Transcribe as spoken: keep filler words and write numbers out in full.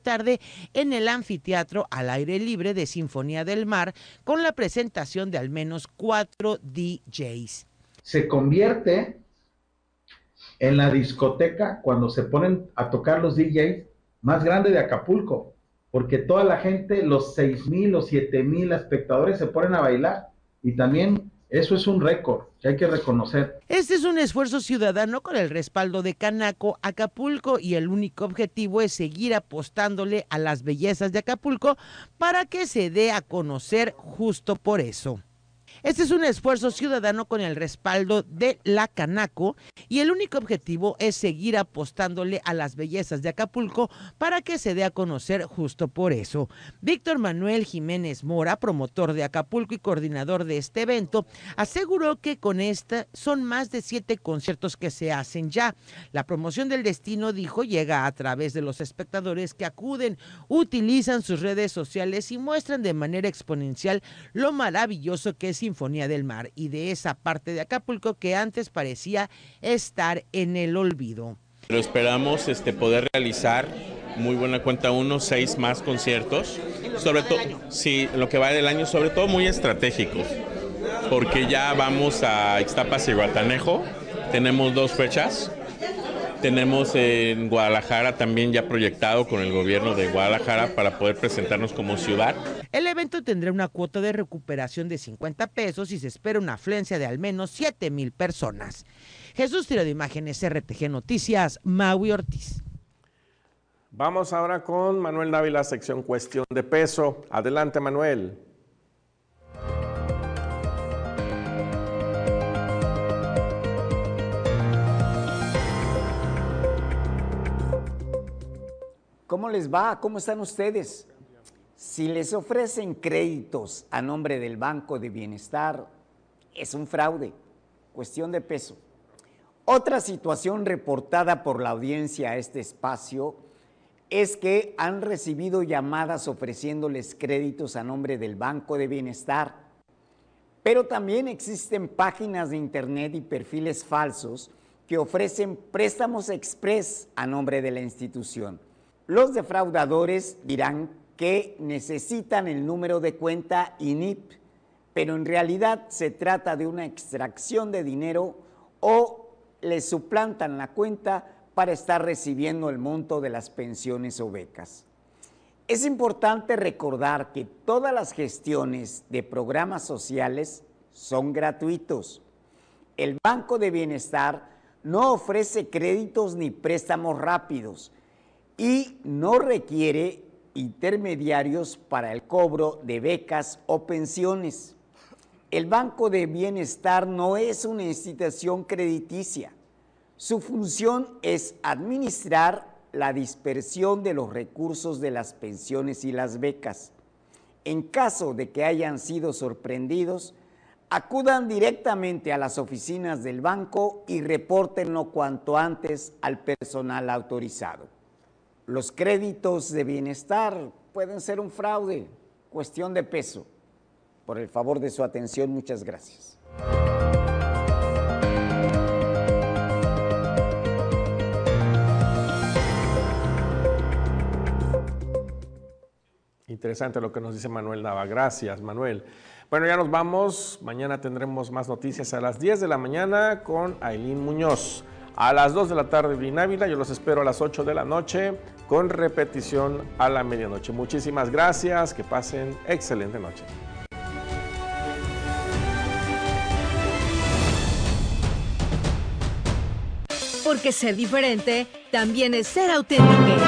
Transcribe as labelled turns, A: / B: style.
A: tarde en el anfiteatro al aire libre de Sinfonía del Mar, con la presentación de al menos cuatro D Js.
B: Se convierte en la discoteca cuando se ponen a tocar los D Js más grande de Acapulco, porque toda la gente, los seis mil o siete mil espectadores se ponen a bailar, y también eso es un récord que hay que reconocer.
A: Este es un esfuerzo ciudadano con el respaldo de Canaco Acapulco, y el único objetivo es seguir apostándole a las bellezas de Acapulco para que se dé a conocer justo por eso. Este es un esfuerzo ciudadano con el respaldo de la Canaco, y el único objetivo es seguir apostándole a las bellezas de Acapulco para que se dé a conocer justo por eso. Víctor Manuel Jiménez Mora, promotor de Acapulco y coordinador de este evento, aseguró que con esta son más de siete conciertos que se hacen ya. La promoción del destino, dijo, llega a través de los espectadores que acuden, utilizan sus redes sociales y muestran de manera exponencial lo maravilloso que es Sinfonía del Mar y de esa parte de Acapulco que antes parecía estar en el olvido.
C: Pero esperamos este, poder realizar, muy buena cuenta, unos seis más conciertos, sobre todo, sí, lo que va del año, sobre todo muy estratégicos, porque ya vamos a Ixtapas y Guatanejo, tenemos dos fechas. Tenemos en Guadalajara también ya proyectado con el gobierno de Guadalajara para poder presentarnos como ciudad.
A: El evento tendrá una cuota de recuperación de cincuenta pesos y se espera una afluencia de al menos siete mil personas. Jesús Tiro de Imágenes, R T G Noticias, Maui Ortiz.
D: Vamos ahora con Manuel Dávila, sección Cuestión de Peso. Adelante, Manuel.
E: ¿Cómo les va? ¿Cómo están ustedes? Si les ofrecen créditos a nombre del Banco de Bienestar, es un fraude. Cuestión de peso. Otra situación reportada por la audiencia a este espacio es que han recibido llamadas ofreciéndoles créditos a nombre del Banco de Bienestar, pero también existen páginas de internet y perfiles falsos que ofrecen préstamos express a nombre de la institución. Los defraudadores dirán que necesitan el número de cuenta I N I P, pero en realidad se trata de una extracción de dinero o les suplantan la cuenta para estar recibiendo el monto de las pensiones o becas. Es importante recordar que todas las gestiones de programas sociales son gratuitos. El Banco de Bienestar no ofrece créditos ni préstamos rápidos y no requiere intermediarios para el cobro de becas o pensiones. El Banco de Bienestar no es una institución crediticia. Su función es administrar la dispersión de los recursos de las pensiones y las becas. En caso de que hayan sido sorprendidos, acudan directamente a las oficinas del banco y repórtenlo cuanto antes al personal autorizado. Los créditos de bienestar pueden ser un fraude, cuestión de peso. Por el favor de su atención, muchas gracias.
D: Interesante lo que nos dice Manuel Nava. Gracias, Manuel. Bueno, ya nos vamos. Mañana tendremos más noticias a las diez de la mañana con Ailín Muñoz. A las dos de la tarde, Brin Ávila. Yo los espero a las ocho de la noche con repetición a la medianoche. Muchísimas gracias. Que pasen excelente noche.
F: Porque ser diferente también es ser auténtico.